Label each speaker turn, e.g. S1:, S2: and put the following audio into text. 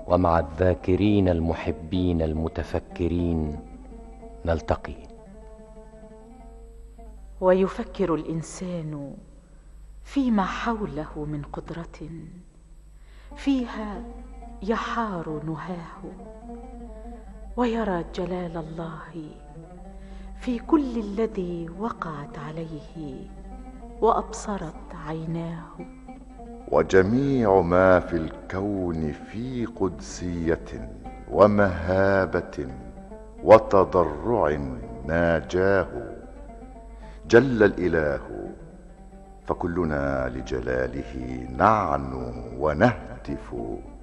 S1: ومع الذاكرين المحبين المتفكرين نلتقي.
S2: ويفكر الإنسان فيما حوله من قدرة فيها يحار نهاه، ويرى جلال الله في كل الذي وقعت عليه وأبصرت عيناه.
S3: وجميع ما في الكون في قدسية ومهابة وتضرع ناجاه. جل الإله فكلنا لجلاله نعنو ونهتف